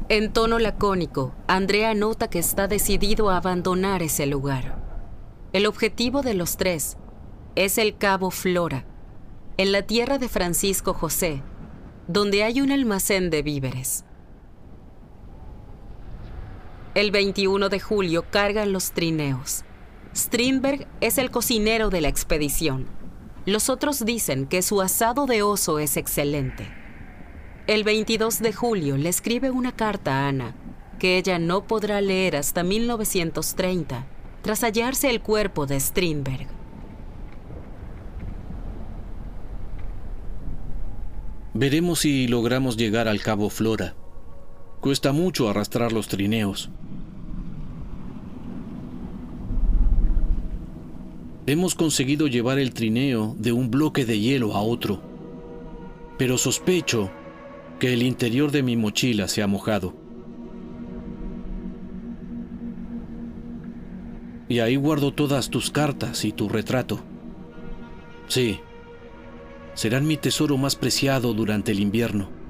En tono lacónico, Andrea nota que está decidido a abandonar ese lugar. El objetivo de los tres es el Cabo Flora, en la tierra de Francisco José, donde hay un almacén de víveres. El 21 de julio cargan los trineos. Strindberg es el cocinero de la expedición. Los otros dicen que su asado de oso es excelente. El 22 de julio le escribe una carta a Ana, que ella no podrá leer hasta 1930, tras hallarse el cuerpo de Strindberg. Veremos si logramos llegar al Cabo Flora. Cuesta mucho arrastrar los trineos. Hemos conseguido llevar el trineo de un bloque de hielo a otro, pero sospecho que el interior de mi mochila se ha mojado. Y ahí guardo todas tus cartas y tu retrato. Sí, serán mi tesoro más preciado durante el invierno.